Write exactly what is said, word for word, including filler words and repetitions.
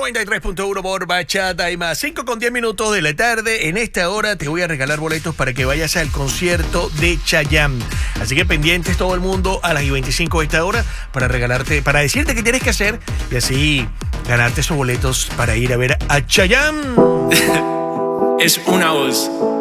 noventa y tres punto uno por Bachata y más. cinco con diez minutos de la tarde. En esta hora te voy a regalar boletos para que vayas al concierto de Chayanne. Así que pendientes todo el mundo a las y veinticinco de esta hora para regalarte, para decirte qué tienes que hacer y así ganarte esos boletos para ir a ver a Chayanne. Es una voz.